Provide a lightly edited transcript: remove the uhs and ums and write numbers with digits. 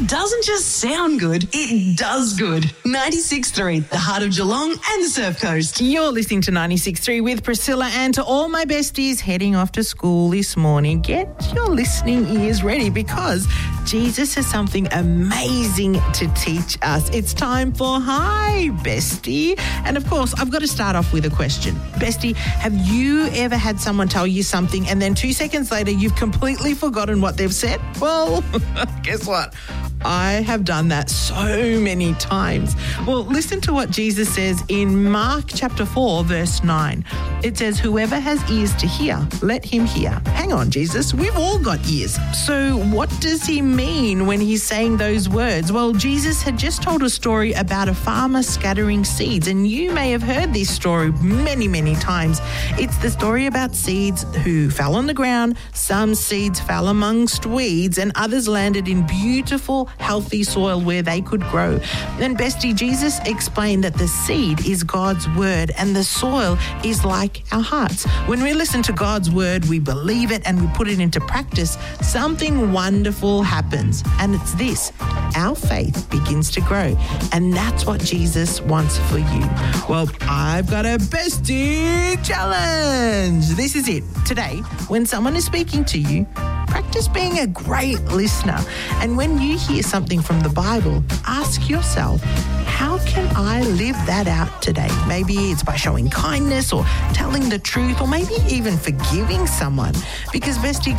doesn't just sound good, it does good. 96.3, the heart of Geelong and the Surf Coast. You're listening to 96.3 with Priscilla, and to all my besties heading off to school this morning, get your listening ears ready because Jesus has something amazing to teach us. It's time for Hi, Bestie. And of course, I've got to start off with a question. Bestie, have you ever had someone tell you something and then 2 seconds later you've completely forgotten what they've said? Well, guess what? I have done that so many times. Well, listen to what Jesus says in Mark chapter 4, verse 9. It says, whoever has ears to hear, let him hear. Hang on, Jesus, we've all got ears. So what does he mean when he's saying those words? Well, Jesus had just told a story about a farmer scattering seeds, and you may have heard this story many, many times. It's the story about seeds who fell on the ground. Some seeds fell amongst weeds and others landed in beautiful, healthy soil where they could grow. Then, Bestie, Jesus explained that the seed is God's word and the soil is like our hearts. When we listen to God's word, we believe it and we put it into practice, something wonderful happens. And it's this: our faith begins to grow. And that's what Jesus wants for you. Well, I've got a Bestie challenge. This is it. Today, when someone is speaking to you, practice being a great listener. And when you hear something from the Bible, ask yourself, how can I live that out today? Maybe it's by showing kindness or telling the truth or maybe even forgiving someone. Because, Bestie,